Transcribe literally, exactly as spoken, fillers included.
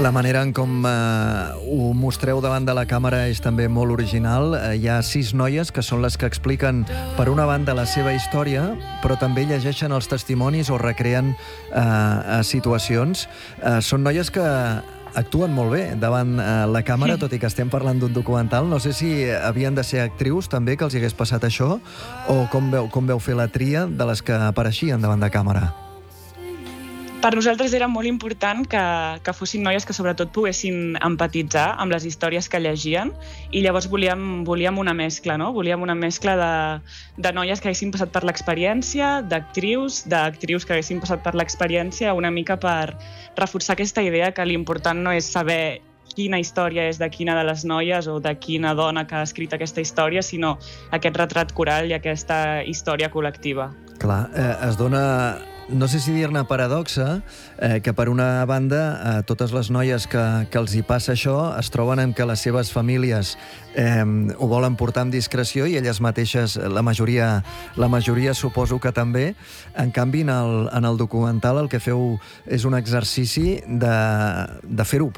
La manera en com eh, ho mostreu davant de la càmera és també molt original. Eh, hi ha sis noies que són les que expliquen, per una banda, la seva història, però també llegeixen els testimonis o recreen eh, situacions. Eh, són noies que actuen molt bé davant eh, la càmera, tot i que estem parlant d'un documental. No sé si havien de ser actrius també, que els hi hagués passat això, o com veu, com veu fer la tria de les que apareixien davant de càmera. Per nosaltres era molt important que, que fossin noies que sobretot poguessin empatitzar amb les històries que llegien, i llavors volíem, volíem una mescla, no? Volíem una mescla de, de noies que haguessin passat per l'experiència, d'actrius, d'actrius que haguessin passat per l'experiència, una mica per reforçar aquesta idea que l'important no és saber quina història és de quina de les noies o de quina dona que ha escrit aquesta història, sinó aquest retrat coral i aquesta història col·lectiva. Clar, eh, es dona... No sé si dir-ne paradoxa, eh, que per una banda eh, totes les noies que, que els hi passa això es troben amb que les seves famílies eh, ho volen portar amb discreció, i elles mateixes, la majoria, la majoria suposo que també. En canvi, en el, en el documental el que feu és un exercici de, de fer-ho